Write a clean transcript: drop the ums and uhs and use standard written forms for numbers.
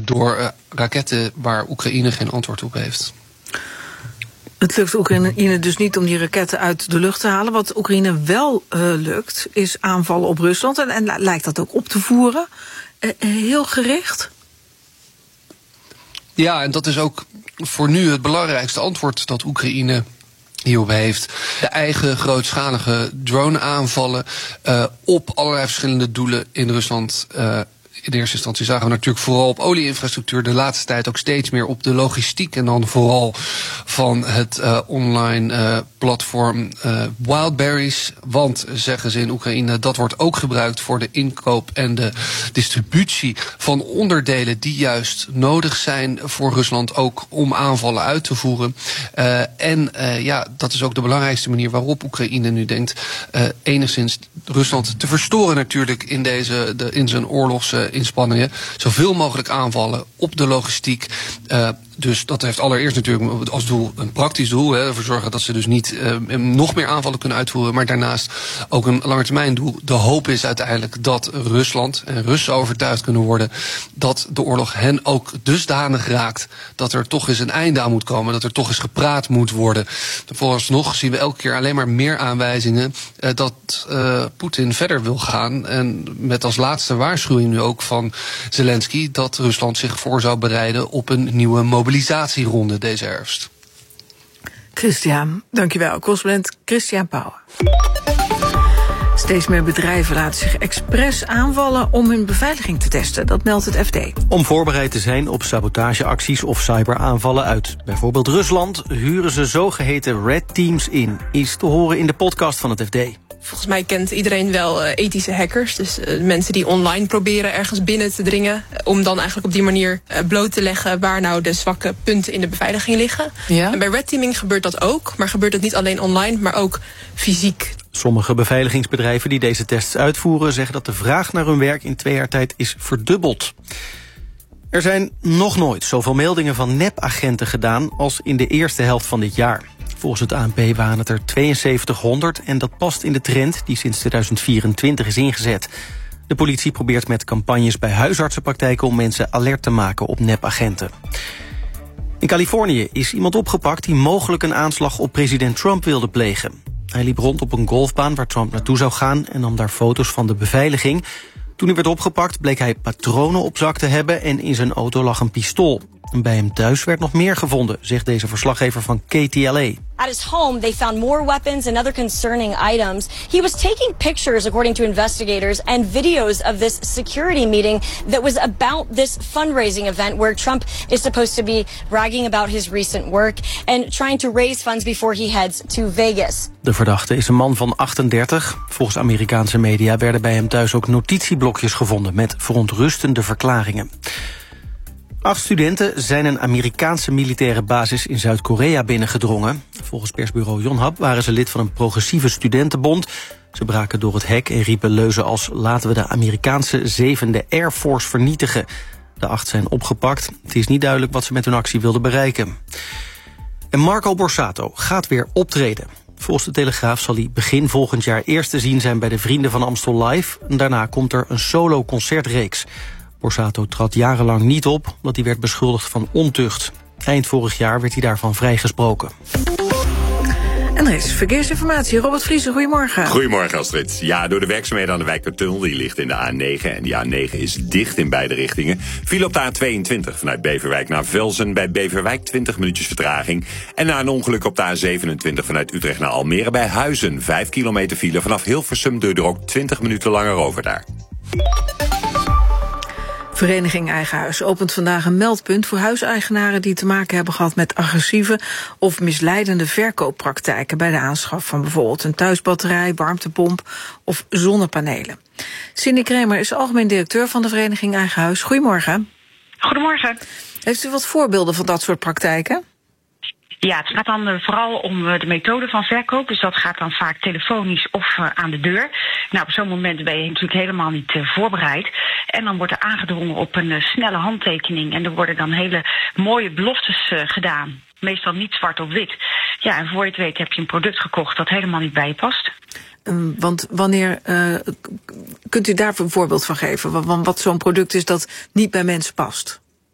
door raketten waar Oekraïne geen antwoord op heeft. Het lukt Oekraïne dus niet om die raketten uit de lucht te halen. Wat Oekraïne wel lukt, is aanvallen op Rusland. En lijkt dat ook op te voeren. Heel gericht. Ja, en dat is ook voor nu het belangrijkste antwoord dat Oekraïne hierop heeft. De eigen grootschalige drone-aanvallen op allerlei verschillende doelen in Rusland. In eerste instantie zagen we natuurlijk vooral op olie-infrastructuur. De laatste tijd ook steeds meer op de logistiek. En dan vooral van het online platform Wildberries. Want, zeggen ze in Oekraïne, dat wordt ook gebruikt voor de inkoop en de distributie van onderdelen die juist nodig zijn voor Rusland ook om aanvallen uit te voeren. Dat is ook de belangrijkste manier waarop Oekraïne nu denkt enigszins Rusland te verstoren natuurlijk in zijn oorlogsinspanningen. Zoveel mogelijk aanvallen op de logistiek. Dus dat heeft allereerst natuurlijk als doel een praktisch doel. Ervoor zorgen dat ze dus niet nog meer aanvallen kunnen uitvoeren. Maar daarnaast ook een langetermijndoel. De hoop is uiteindelijk dat Rusland en Russen overtuigd kunnen worden dat de oorlog hen ook dusdanig raakt dat er toch eens een einde aan moet komen. Dat er toch eens gepraat moet worden. Vooralsnog zien we elke keer alleen maar meer aanwijzingen dat Poetin verder wil gaan. En met als laatste waarschuwing nu ook van Zelensky dat Rusland zich voor zou bereiden op een nieuwe mobilisatieronde deze herfst. Christian, dankjewel. Correspondent Christian Pauwen. Steeds meer bedrijven laten zich expres aanvallen om hun beveiliging te testen. Dat meldt het FD. Om voorbereid te zijn op sabotageacties of cyberaanvallen uit bijvoorbeeld Rusland huren ze zogeheten red teams in. Is te horen in de podcast van het FD. Volgens mij kent iedereen wel ethische hackers. Dus mensen die online proberen ergens binnen te dringen. Om dan eigenlijk op die manier bloot te leggen waar nou de zwakke punten in de beveiliging liggen. Ja. En bij red teaming gebeurt dat ook. Maar gebeurt het niet alleen online, maar ook fysiek. Sommige beveiligingsbedrijven die deze tests uitvoeren zeggen dat de vraag naar hun werk in 2 jaar tijd is verdubbeld. Er zijn nog nooit zoveel meldingen van nepagenten gedaan als in de eerste helft van dit jaar. Volgens het ANP waren het er 7200 en dat past in de trend die sinds 2024 is ingezet. De politie probeert met campagnes bij huisartsenpraktijken om mensen alert te maken op nepagenten. In Californië is iemand opgepakt die mogelijk een aanslag op president Trump wilde plegen. Hij liep rond op een golfbaan waar Trump naartoe zou gaan en nam daar foto's van de beveiliging. Toen hij werd opgepakt bleek hij patronen op zak te hebben en in zijn auto lag een pistool. En bij hem thuis werd nog meer gevonden, zegt deze verslaggever van KTLA. At his home, they found more weapons and other concerning items. He was taking pictures, according to investigators, and videos of this security meeting that was about this fundraising event where Trump is supposed to be bragging about his recent work and trying to raise funds before he heads to Vegas. De verdachte is een man van 38. Volgens Amerikaanse media werden bij hem thuis ook notitieblokjes gevonden met verontrustende verklaringen. 8 studenten zijn een Amerikaanse militaire basis in Zuid-Korea binnengedrongen. Volgens persbureau Yonhap waren ze lid van een progressieve studentenbond. Ze braken door het hek en riepen leuzen als laten we de Amerikaanse 7e Air Force vernietigen. De 8 zijn opgepakt. Het is niet duidelijk wat ze met hun actie wilden bereiken. En Marco Borsato gaat weer optreden. Volgens de Telegraaf zal hij begin volgend jaar eerst te zien zijn bij de Vrienden van Amstel Live. En daarna komt er een solo-concertreeks. Borsato trad jarenlang niet op, omdat hij werd beschuldigd van ontucht. Eind vorig jaar werd hij daarvan vrijgesproken. En er is verkeersinformatie. Robert Vriesen, goedemorgen. Goedemorgen, Astrid. Ja, door de werkzaamheden aan de Wijkertunnel, die ligt in de A9. En die A9 is dicht in beide richtingen. Viel op de A22 vanuit Beverwijk naar Velzen. Bij Beverwijk 20 minuutjes vertraging. En na een ongeluk op de A27 vanuit Utrecht naar Almere bij Huizen. 5 kilometer file. Vanaf Hilversum duurde er ook 20 minuten langer over daar. Vereniging Eigen Huis opent vandaag een meldpunt voor huiseigenaren die te maken hebben gehad met agressieve of misleidende verkooppraktijken bij de aanschaf van bijvoorbeeld een thuisbatterij, warmtepomp of zonnepanelen. Cindy Kremer is algemeen directeur van de Vereniging Eigen Huis. Goedemorgen. Goedemorgen. Heeft u wat voorbeelden van dat soort praktijken? Ja, het gaat dan vooral om de methode van verkoop. Dus dat gaat dan vaak telefonisch of aan de deur. Nou, op zo'n moment ben je natuurlijk helemaal niet voorbereid. En dan wordt er aangedrongen op een snelle handtekening. En er worden dan hele mooie beloftes gedaan. Meestal niet zwart op wit. Ja, en voor je het weet heb je een product gekocht dat helemaal niet bij je past. Want wanneer kunt u daar een voorbeeld van geven? Wat zo'n product is dat niet bij mensen past?